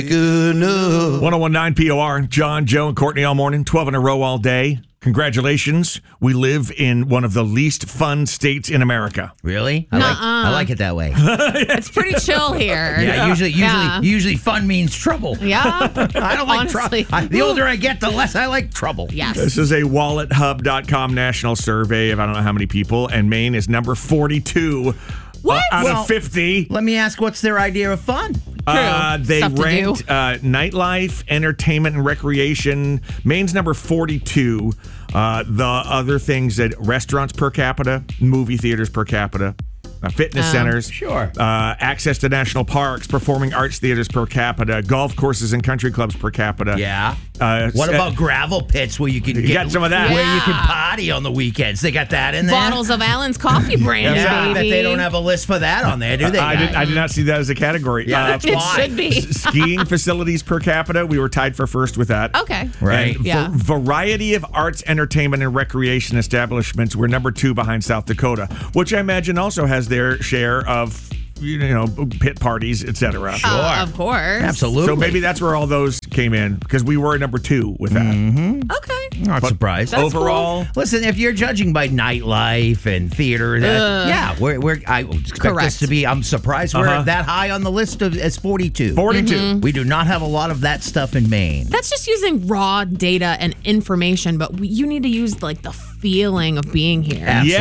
Good enough. 1019 POR, John, Joe, and Courtney all morning, 12 in a row all day. Congratulations. We live in one of the least fun states in America. Really? I like it that way. It's pretty chill here. Yeah, usually fun means trouble. Yeah. I don't like Honestly. trouble. The older I get, the less I like trouble. Yes. This is a WalletHub.com national survey of I don't know how many people, and Maine is number 42 What? out Well, of 50. Let me ask, what's their idea of fun? They Stuff to ranked do. nightlife, entertainment, and recreation. Maine's number 42. The other things that restaurants per capita, movie theaters per capita, fitness centers, Sure. access to national parks, performing arts theaters per capita, golf courses and country clubs per capita. Yeah. What about gravel pits where you can You got some of that. Where you can Yeah. party on the weekends? They got that in there. Bottles of Allen's coffee brand, Yeah, I bet baby. they don't have a list for that on there, do they? I did not see that as a category. Yeah, that's It why. should be. Skiing facilities per capita, we were tied for first with that. Okay. Right. And Yeah. variety of arts, entertainment, and recreation establishments were number 2 behind South Dakota, which I imagine also has their share of, pit parties, etc. Of course. Absolutely. So maybe that's where all those came in, because we were number 2 with that. Okay. Not surprised. That's Overall, Listen, if you're judging by nightlife and theater, I expect Correct. this to be. I'm surprised we're that high on the list as 42. 42. We do not have a lot of that stuff in Maine. That's just using raw data and information, but you need to use like the feeling of being here. Yeah.